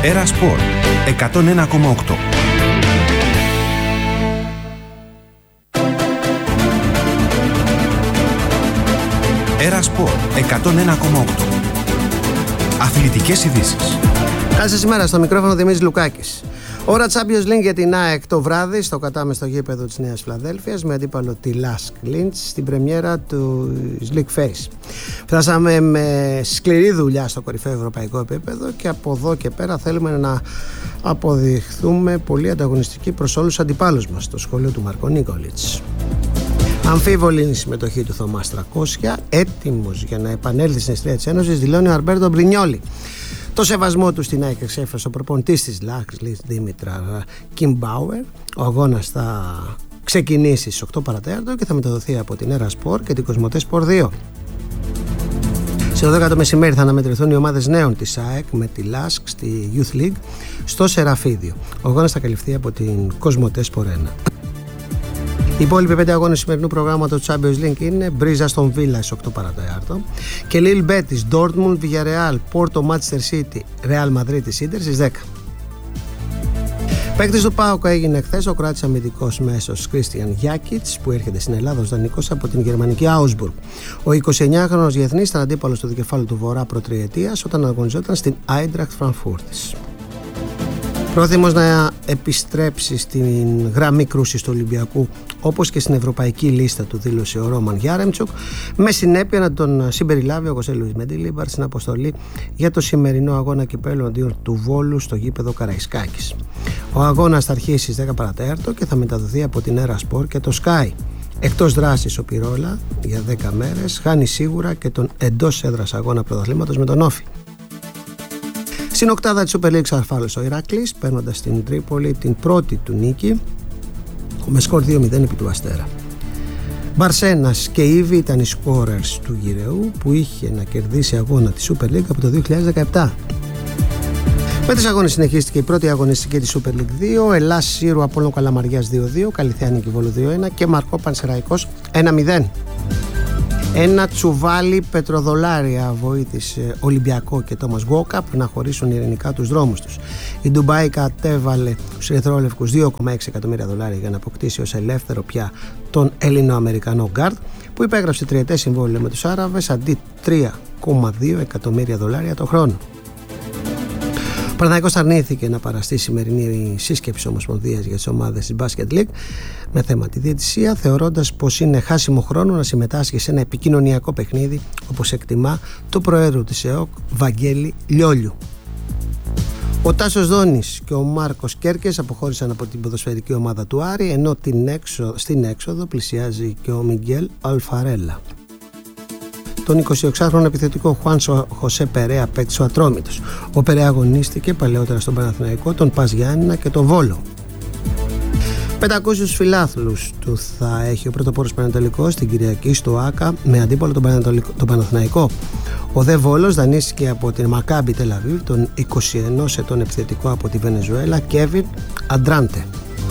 Έρα Σπορ 101,8. Έρα Σπορ 101,8. Αθλητικές ειδήσεις. Καλή σας ημέρα, στο μικρόφωνο Δημήτρης Λουκάκης. Ώρα Champions League για την ΑΕΚ το βράδυ στο κατάμεστο γήπεδο της Νέας Φιλαδέλφειας με αντίπαλο τη Lask Linz στην πρεμιέρα του League Phase. Φτάσαμε με σκληρή δουλειά στο κορυφαίο ευρωπαϊκό επίπεδο και από εδώ και πέρα θέλουμε να αποδειχθούμε πολύ ανταγωνιστικοί προς όλους τους αντιπάλους μας στο σχολείο του Μάρκο Νίκολιτς. Αμφίβολη είναι η συμμετοχή του Θωμά Στρακόσια, έτοιμος για να επανέλθει στην εστία της Ένωσης, δηλώνει ο Αλμπέρτο Μπρινιόλι. Το σεβασμό του στην ΑΕΚ εξέφρασε ο προπονητής της Lask Δήμητρα Κιμπάουερ. Ο αγώνας θα ξεκινήσει στις 8 παρατέταρτο και θα μεταδοθεί από την Έρα Σπορ και την Κοσμοτέ Σπορ 2. Σε 12 το μεσημέρι θα αναμετρηθούν οι ομάδες νέων της ΑΕΚ με τη Lask στη Youth League στο Σεραφίδιο. Ο αγώνας θα καλυφθεί από την Κοσμοτέ Σπορ 1. Οι υπόλοιποι 5 αγώνες σημερινού προγράμματος του Champions League είναι Μπρίζα στον Βίλα στις 8 παρατέταρτο και Λίλ Μπέτις, Ντόρτμουντ, Βιγιαρεάλ, Πόρτο, Μάντσεστερ Σίτι, Ρεάλ Μαδρίτης, Ίντερ στις 10. Παίκτης του ΠΑΟΚ έγινε χθες ο Κροάτης αμυντικός μέσος Κρίστιαν Γιάκιτς που έρχεται στην Ελλάδα ως δανεικός από την γερμανική Augsburg. Ο 29χρονος διεθνής ήταν αντίπαλος του δικεφάλου του Βορρά προτριετίας όταν αγωνιζόταν στην Άιντραχτ Φραγκφούρτης. Πρόθυμος να επιστρέψει στην γραμμή κρούσης του Ολυμπιακού όπως και στην ευρωπαϊκή λίστα του δήλωσε ο Ρόμαν Γιάρεμτσουκ, με συνέπεια να τον συμπεριλάβει ο Χωσέ Λουίς Μεντιλίμπαρ στην αποστολή για το σημερινό αγώνα κυπέλλου αντίον του Βόλου στο γήπεδο Καραϊσκάκης. Ο αγώνας θα αρχίσει στις 10 παρατέταρτο και θα μεταδοθεί από την Έρα Σπορ και το Sky. Εκτός δράσης ο Πυρόλα για 10 μέρες χάνει σίγουρα και τον εντός έδρας αγώνα πρωταθλήματος με τον Όφη. Στην οκτάδα της Super League ξαρφάλωσε ο Ηράκλης, παίρνοντας στην Τρίπολη την πρώτη του νίκη με σκορ 2-0 επί του Αστέρα. Μπαρσένας και Ήβη ήταν οι σκόρερς του γυρεού που είχε να κερδίσει αγώνα τη Super League από το 2017. Με τις αγώνες συνεχίστηκε η πρώτη αγωνιστική της Super League 2, Ελλάς Σύρου Απόλλων Καλαμαριάς 2-2, Καλυθιάννικη Βόλου 2-1 και Μαρκό Πανσεραϊκός 1-0. Ένα τσουβάλι πετροδολάρια βοήθησε Ολυμπιακό και Τόμας Γκόκαπ να χωρίσουν ειρηνικά τους δρόμους τους. Η Ντουμπάι κατέβαλε στους ερυθρόλευκους 2,6 εκατομμύρια δολάρια για να αποκτήσει ως ελεύθερο πια τον Έλληνο-Αμερικανό γκάρντ που υπέγραψε τριετές συμβόλαιο με τους Άραβες αντί 3,2 εκατομμύρια δολάρια το χρόνο. Ο Παναθηναϊκός αρνήθηκε να παραστεί σημερινή σύσκεψη Ομοσπονδίας για τις ομάδες της Basket League με θέμα τη διαιτησία, θεωρώντας πως είναι χάσιμο χρόνο να συμμετάσχει σε ένα επικοινωνιακό παιχνίδι, όπως εκτιμά το Προέδρου της ΕΟΚ, Βαγγέλη Λιόλιου. Ο Τάσος Δόνης και ο Μάρκος Κέρκες αποχώρησαν από την ποδοσφαιρική ομάδα του Άρη, ενώ στην έξοδο πλησιάζει και ο Μιγγέλ Αλφαρέλα. Τον 26χρονο επιθετικό Χουάν Χωσέ Περέα παίκτης ο Ατρόμητος. Ο Περέα αγωνίστηκε παλαιότερα στον Παναθηναϊκό, τον Πας Γιάννηνα και τον Βόλο. 500 φιλάθλους του θα έχει ο πρωτοπόρος Πανατολικός την Κυριακή στο ΆΚΑ με αντίπαλο τον Παναθηναϊκό. Ο Δε Βόλος δανείστηκε από την Μακάμπι Τελαβίβ τον 21 ετών επιθετικό από τη Βενεζουέλα Κέβιν Αντράντε.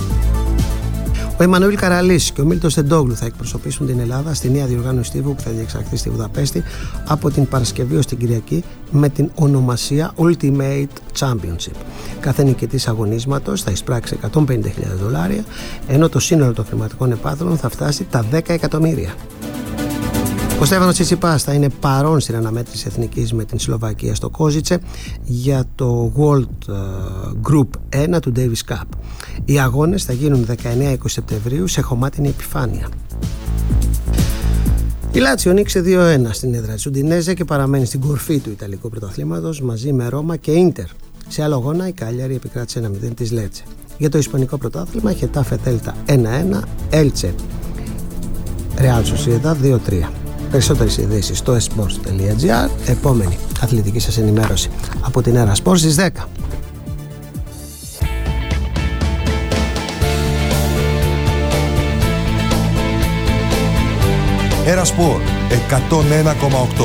Ο Εμμανουήλ Καραλής και ο Μίλτος Τεντόγλου θα εκπροσωπήσουν την Ελλάδα στη νέα διοργάνωση τύπου που θα διεξαχθεί στη Βουδαπέστη από την Παρασκευή ως την Κυριακή με την ονομασία Ultimate Championship. Κάθε νικητής αγωνίσματος θα εισπράξει $150,000, ενώ το σύνολο των χρηματικών επάθρων θα φτάσει τα 10 εκατομμύρια. Ο Στέφανος Τσιτσιπάς θα είναι παρόν στην αναμέτρηση εθνικής με την Σλοβακία στο Κόζιτσε για το World Group 1 του Davis Cup. Οι αγώνες θα γίνουν 19-20 Σεπτεμβρίου σε χωμάτινη επιφάνεια. Η Λάτσιο νίκησε 2-1 στην έδρα της Ουντινέζε και παραμένει στην κορφή του Ιταλικού πρωταθλήματος μαζί με Ρώμα και Ίντερ. Σε άλλο αγώνα η Κάλιαρη επικράτησε 1-0 της Λέτσε. Για το Ισπανικό πρωτάθλημα Χετάφε Δέλτα 1-1, Έλτσε Ρεάλ Σοσιεδάδ 2-3. Περισσότερες ειδήσεις στο esports.gr. Επόμενη αθλητική σας ενημέρωση από την Έρα Σπορ στις 10. Έρα Σπορ 101,8.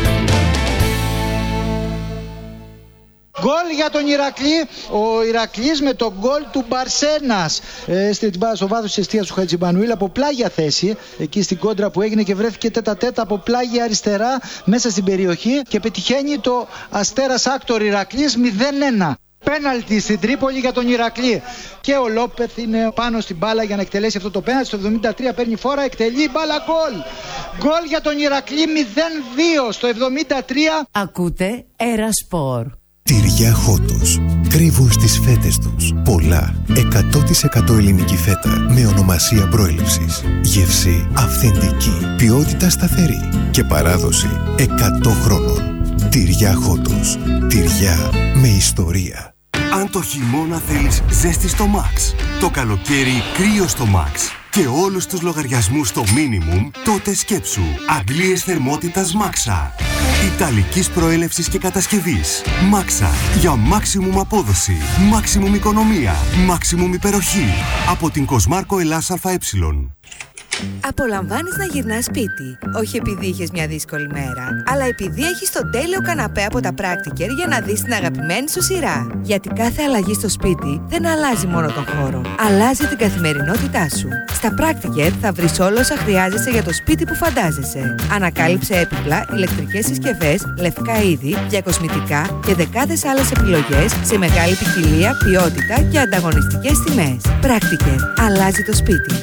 Γκολ για τον Ηρακλή. Ο Ηρακλής με τον γκολ του Μπαρσένας στο βάθος της εστίας του Χατζημανουήλ από πλάγια θέση, εκεί στην κόντρα που έγινε και βρέθηκε τέτα-τέτα από πλάγια αριστερά μέσα στην περιοχή και πετυχαίνει το Αστέρας Άκτορ Ηρακλής 0-1. Πέναλτι στην Τρίπολη για τον Ηρακλή. Και ο Λόπεθ είναι πάνω στην μπάλα για να εκτελέσει αυτό το πέναλτι. Στο 73 παίρνει φόρα, εκτελεί, μπάλα, γκολ. Γκολ για τον Ηρακλή 0-2 στο 73. Ακούτε Ερασπορ. Τυριά Χότος. Κρύβουν στις φέτες τους πολλά 100% ελληνική φέτα με ονομασία προέλευσης. Γεύση αυθεντική, ποιότητα σταθερή και παράδοση 100 χρόνων. Τυριά Χότος. Τυριά με ιστορία. Αν το χειμώνα θέλεις ζέστη στο Max, το καλοκαίρι κρύο στο Max και όλους τους λογαριασμούς στο minimum, τότε σκέψου αντλίες θερμότητας Maxa. Ιταλικής προέλευσης και κατασκευής. Maxa για maximum απόδοση, maximum οικονομία, maximum υπεροχή. Από την Κοσμάρκο Ελλάς ΑΕ. Απολαμβάνεις να γυρνάς σπίτι. Όχι επειδή είχες μια δύσκολη μέρα, αλλά επειδή έχεις τον τέλειο καναπέ από τα Practiker για να δεις την αγαπημένη σου σειρά. Γιατί κάθε αλλαγή στο σπίτι δεν αλλάζει μόνο τον χώρο, αλλάζει την καθημερινότητά σου. Στα Practiker θα βρεις όλα όσα χρειάζεσαι για το σπίτι που φαντάζεσαι. Ανακάλυψε έπιπλα, ηλεκτρικές συσκευές, λευκά είδη, διακοσμητικά και δεκάδες άλλες επιλογές σε μεγάλη ποικιλία, ποιότητα και ανταγωνιστικές τιμές. Practiker. Αλλάζει το σπίτι.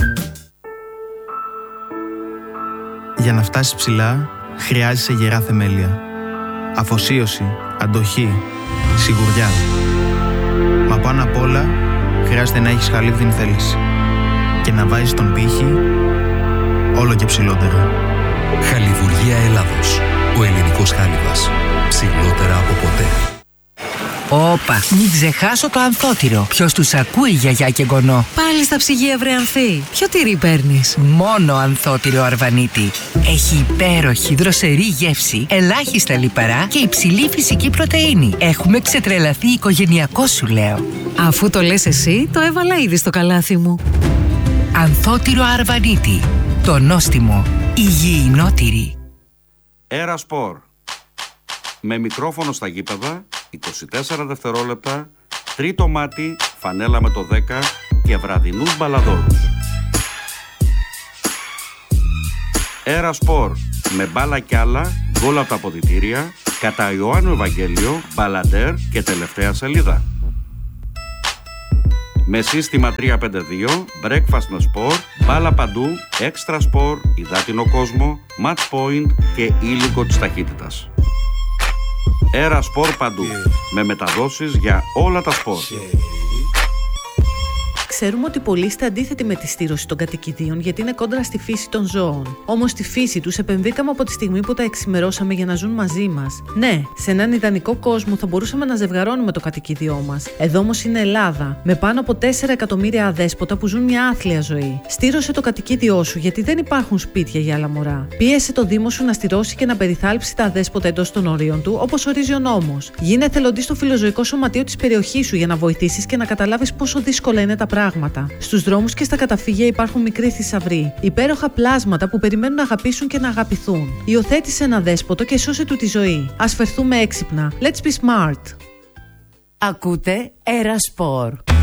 Για να φτάσεις ψηλά, χρειάζεσαι γερά θεμέλια. Αφοσίωση, αντοχή, σιγουριά. Μα πάνω απ' όλα, χρειάζεται να έχεις χαλίβδινη θέληση. Και να βάζεις τον πύχη όλο και ψηλότερα. Χαλιβουργία Ελλάδος. Ο ελληνικός χάλιβας. Ψηλότερα από ποτέ. Όπα, μην ξεχάσω το ανθότυρο. Ποιος τους ακούει, γιαγιά και γονό? Πάλι στα ψυγεία, βρε Ανθή. Ποιο τυρί παίρνεις? Μόνο ανθότυρο Αρβανίτη. Έχει υπέροχη δροσερή γεύση, ελάχιστα λιπαρά και υψηλή φυσική πρωτεΐνη. Έχουμε ξετρελαθεί οικογενειακό, σου λέω. Αφού το λες εσύ, το έβαλα ήδη στο καλάθι μου. Ανθότυρο Αρβανίτη. Το νόστιμο. Υγιεινό τυρί. Ερασπορ. Με μικρόφωνο στα γήπεδα, 24 δευτερόλεπτα, τρίτο μάτι, φανέλα με το 10 και βραδινούς μπαλαδόρους. Ερασπορ. Με μπάλα κι άλλα, γκολ από τα αποδυτήρια, κατά Ιωάννου Ευαγγέλιο, μπαλαντέρ και τελευταία σελίδα. Με σύστημα 352, breakfast με σπορ, μπάλα παντού, έξτρα σπορ, υδάτινο κόσμο, match point και ήλικο της ταχύτητας. Ερασπορ παντού, με μεταδόσεις για όλα τα σπορ. Ξέρουμε ότι πολλοί είστε αντίθετοι με τη στήρωση των κατοικιδίων γιατί είναι κόντρα στη φύση των ζώων. Όμως στη φύση τους επενδύκαμε από τη στιγμή που τα εξημερώσαμε για να ζουν μαζί μας. Ναι, σε έναν ιδανικό κόσμο θα μπορούσαμε να ζευγαρώνουμε το κατοικίδιό μας. Εδώ όμως είναι Ελλάδα, με πάνω από 4 εκατομμύρια αδέσποτα που ζουν μια άθλια ζωή. Στήρωσε το κατοικίδιό σου γιατί δεν υπάρχουν σπίτια για άλλα μωρά. Πίεσε το Δήμο σου να στηρώσει και να περιθάλψει τα αδέσποτα εντός των ορίων του, όπως ορίζει ο νόμος. Γίνε εθελοντής στο φιλοζωικό σωματείο της περιοχής σου για να βοηθήσεις και να καταλάβεις πόσο δύσκολα είναι τα πράγματα. Στους δρόμους και στα καταφύγια υπάρχουν μικροί θησαυροί, υπέροχα πλάσματα που περιμένουν να αγαπήσουν και να αγαπηθούν. Υιοθέτησε ένα δέσποτο και σώσε του τη ζωή. Ας φερθούμε έξυπνα. Let's be smart. Ακούτε Ερασπορ.